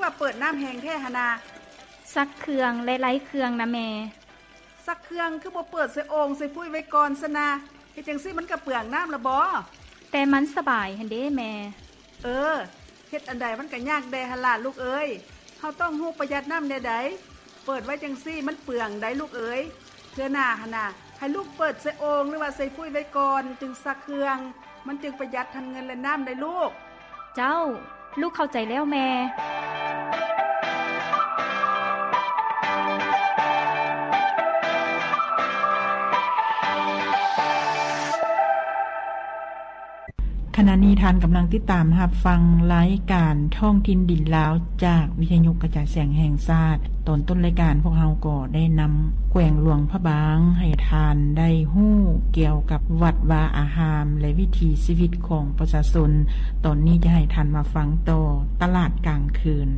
เปิดน้ำแห้งแท้หนาซักเครื่องและไร้เครื่องนะแม่ซักเครื่องคือบ่เปิดใส่โอ่งใส่ฟุ้ยไว้ก่อนซะนะเฮ็ดจังซี่มันก็เปลืองน้ำละบ่แต่มันสบายหั่นเด้แม่เฮ็ดอันใดมันก็ยากแด่หั่นล่ะลูกเอ้ยเฮาต้องฮู้ประหยัดน้ำแน่ใดเปิดไว้จังซี่มันเปลืองได้ลูกเอ้ยเทื่อหน้าหั่นน่ะให้ลูกเปิดใส่โอ่งหรือว่าใส่ฟุ้ยไว้ก่อนจึงซักเครื่องมันจึงประหยัดทั้งเงินและน้ำได้ลูกเจ้าลูกเข้าใจแล้วแม่ขณะนี้ท่านกำลังติดตามรับฟังรายการท่องถิ่นดินลาวจากวิทยุกระจายเสียงแห่งชาติตอนต้นรายการพวกเราก็ได้นำแกว่งหลวงพระบางให้ทานได้ฮู้เกี่ยวกับวัดวาอาหารและวิถีชีวิตของประชาชนตอนนี้จะให้ท่านมาฟังต่อตลาดกลางคืน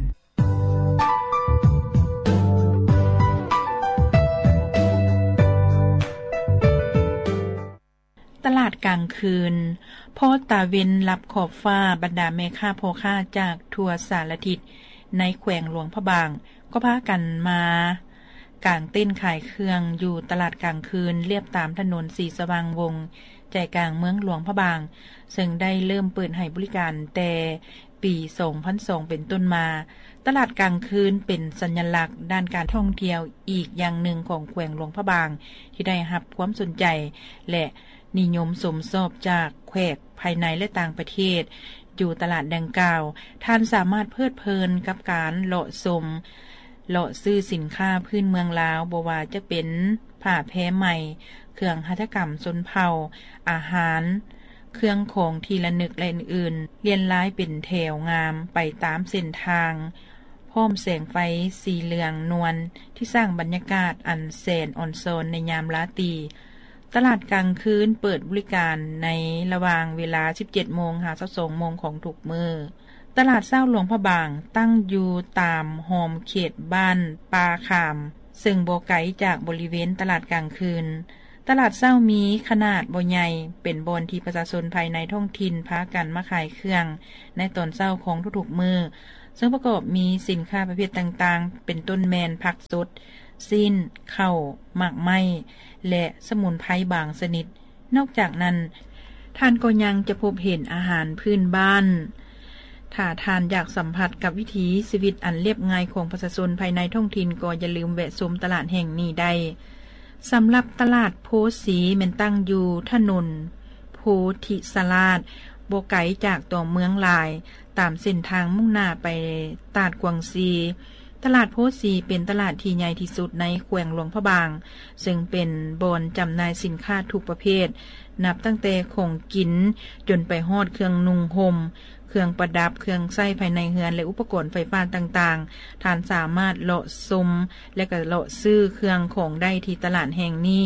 ตลาดกลางคืนพอตาเวนรับขอบฟ้าบรรดาแม่ค้าพ่อค้าจากทั่วสารทิศในแขวงหลวงพระบางก็พากันมากางเต้นขายเครื่องอยู่ตลาดกลางคืนเรียบตามถนนสีสว่างวงใจกลางเมืองหลวงพระบางซึ่งได้เริ่มเปิดให้บริการแต่ปี2002เป็นต้นมาตลาดกลางคืนเป็นสัญลักษณ์ด้านการท่องเที่ยวอีกอย่างหนึ่งของแขวงหลวงพระบางที่ได้รับความสนใจและนิยมสมชอบจากแขกภายในและต่างประเทศอยู่ตลาดดังกล่าวท่านสามารถเพลิดเพลินกับการเลาะชมเลาะซื้อสินค้าพื้นเมืองลาวบ่ว่าจะเป็นผ้าแพรใหม่เครื่องหัตถกรรมชนเผ่าอาหารเครื่องของที่ระลึกและอื่นๆเรียนรายเป็นแถวงามไปตามเส้นทางพร้อมแสงไฟสีเหลืองนวลที่สร้างบรรยากาศอันแสนอ่อนโซนในยามราตรีตลาดกลางคืนเปิดบริการในระหว่างเวลา 17:00 น. ถึง 22:00 น. ของทุกมื้อตลาดเช้าหลวงพระบางตั้งอยู่ตามหอมเขตบ้านปาขามซึ่งบ่ไกลจากบริเวณตลาดกลางคืนตลาดเช้ามีขนาดบ่ใหญ่เป็นบอนที่ประชาชนภายในท้องถิ่นพากันมาขายเครื่องในตอนเช้าของทุกๆมื้อซึ่งประกอบมีสินค้าประเภทต่างๆเป็นต้นแมนผักสดสิ้นข้าวหมากไม้และสมุนไพรบางชนิดนอกจากนั้นท่านก็ยังจะพบเห็นอาหารพื้นบ้านถ้าท่านอยากสัมผัสกับวิถีชีวิตอันเรียบง่ายของประชาชนภายในท้องถิ่นก็อย่าลืมแวะชมตลาดแห่งนี้ได้สำหรับตลาดโพสีแม่นตั้งอยู่ถนนโพธิสลาดบ่ไกลจากตัวเมืองหลายตามเส้นทางมุ่งหน้าไปตาดกวางซีตลาดโพสีเป็นตลาดที่ใหญ่ที่สุดในแขวงหลวงพระบางซึ่งเป็นบ่อนจำหน่ายสินค้าทุกประเภทนับตั้งแต่ของกินจนไปฮอดเครื่องนุ่งห่มเครื่องประดับเครื่องใช้ภายในเรือนและอุปกรณ์ไฟฟ้าต่างๆท่านสามารถเลาะชมและก็เลาะซื้อเครื่องของได้ที่ตลาดแห่งนี้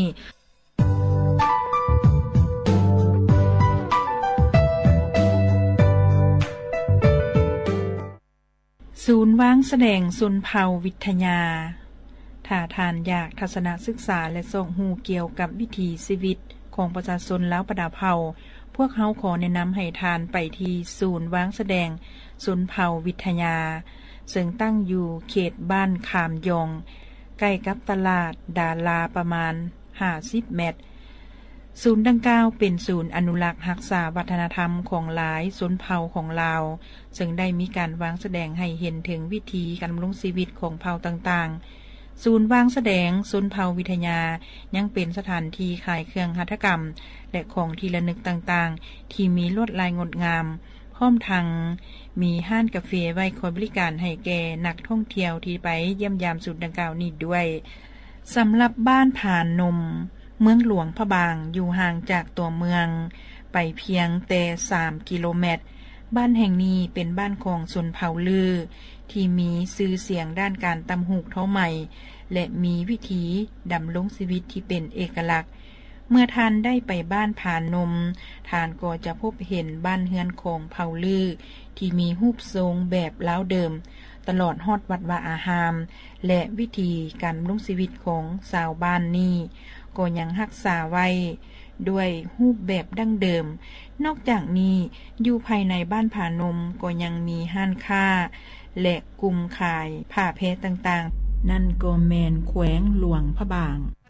ศูนย์ว่างแสดงชนเผ่าวิทยาถ้าท่านอยากทัศนศึกษาและส่องหูเกี่ยวกับวิถีชีวิตของประชาชนลาวประดาเผ่าพวกเขาขอแนะนำให้ทานไปที่ศูนย์ว่างแสดงชนเผ่าวิทยาซึ่งตั้งอยู่เขตบ้านขามยองใกล้กับตลาดดาลาประมาณ50 เมตรศูนย์ดังกล่าวเป็นศูนย์อนุรักษ์รักษาวัฒนธรรมของหลายชนเผ่าของลาวซึ่งได้มีการวางแสดงให้เห็นถึงวิถีการดำรงชีวิตของเผ่าต่างๆศูนย์วางแสดงชนเผ่าวิทยายังเป็นสถานที่ขายเครื่องหัตถกรรมและของที่ระลึกต่างๆที่มีลวดลายงดงามพร้อมทั้งมีห้านกาแฟไว้คอยบริการให้แก่นักท่องเที่ยวที่ไปเยี่ยมยามศูนย์ดังกล่าวนี้ด้วยสำหรับบ้านผานมเมืองหลวงพระบางอยู่ห่างจากตัวเมืองไปเพียงแต่3 กิโลเมตรบ้านแห่งนี้เป็นบ้านของชนเผ่าลือที่มีชื่อเสียงด้านการตำหูกเท้าใหม่และมีวิถีดำรงชีวิตที่เป็นเอกลักษณ์เมื่อท่านได้ไปบ้านผานมท่านก็จะพบเห็นบ้านเฮือนของเผ่าลือที่มีรูปทรงแบบล้าวเดิมตลอดฮอดวัดวาอาหารและวิธีการดำรงชีวิตของชาวบ้านนี้ก็ยังรักษาไว้ด้วยรูปแบบดั้งเดิมนอกจากนี้อยู่ภายในบ้านผานมก็ยังมีห้านค้าและกลุ่มขายผ้าแพรต่างๆนั่นก็แม่นแขวงหลวงพระบาง